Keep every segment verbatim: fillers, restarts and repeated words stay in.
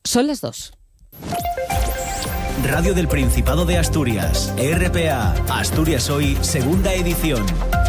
Son las dos. Radio del Principado de Asturias, R P A, Asturias Hoy, segunda edición.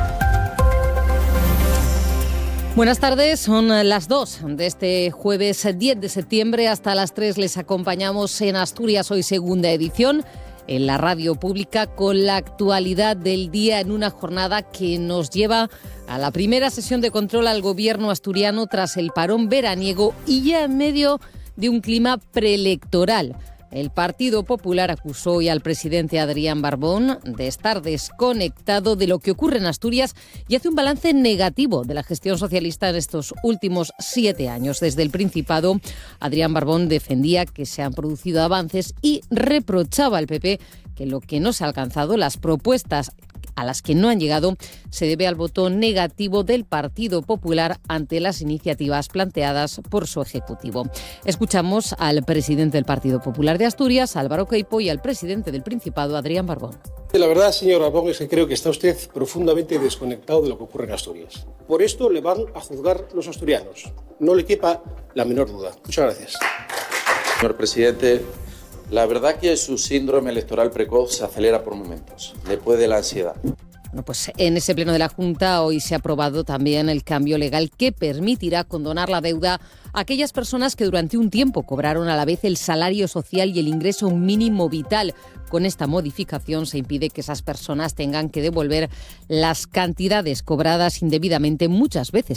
Buenas tardes, son las dos de este jueves diez de septiembre. Hasta las tres les acompañamos en Asturias Hoy, segunda edición, en la radio pública, con la actualidad del día en una jornada que nos lleva a la primera sesión de control al gobierno asturiano tras el parón veraniego y ya en medio de un clima preelectoral. El Partido Popular acusó hoy al presidente Adrián Barbón de estar desconectado de lo que ocurre en Asturias y hace un balance negativo de la gestión socialista en estos últimos siete años. Desde el Principado, Adrián Barbón defendía que se han producido avances y reprochaba al P P que lo que no se ha alcanzado, las propuestas a las que no han llegado, se debe al voto negativo del Partido Popular ante las iniciativas planteadas por su Ejecutivo. Escuchamos al presidente del Partido Popular de Asturias, Álvaro Queipo, y al presidente del Principado, Adrián Barbón. La verdad, señor Barbón, es que creo que está usted profundamente desconectado de lo que ocurre en Asturias. Por esto le van a juzgar los asturianos. No le quepa la menor duda. Muchas gracias. Señor presidente, la verdad que su síndrome electoral precoz se acelera por momentos. Le puede la ansiedad. Bueno, pues en ese pleno de la Junta hoy se ha aprobado también el cambio legal que permitirá condonar la deuda a aquellas personas que durante un tiempo cobraron a la vez el salario social y el ingreso mínimo vital. Con esta modificación se impide que esas personas tengan que devolver las cantidades cobradas indebidamente, muchas veces